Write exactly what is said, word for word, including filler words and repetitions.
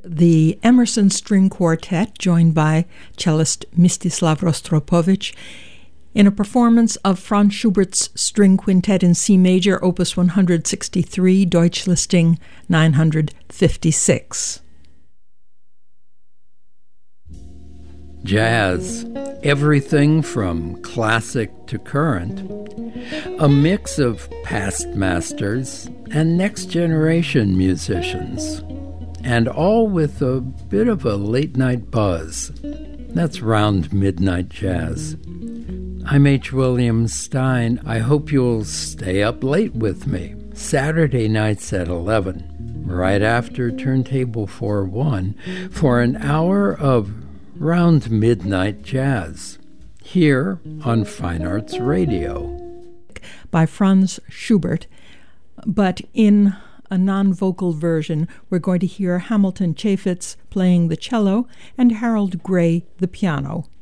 the Emerson String Quartet, joined by cellist Mstislav Rostropovich, in a performance of Franz Schubert's String Quintet in C major, opus one hundred sixty-three, Deutschlisting nine hundred fifty-six. Jazz, everything from classic to current, a mix of past masters and next-generation musicians, and all with a bit of a late-night buzz. That's Round Midnight Jazz. I'm H. William Stein. I hope you'll stay up late with me, Saturday nights at eleven, right after Turntable four one, for an hour of Round Midnight Jazz, here on Fine Arts Radio. By Franz Schubert, but in a non-vocal version, we're going to hear Hamilton Chaffetz playing the cello and Harold Gray the piano.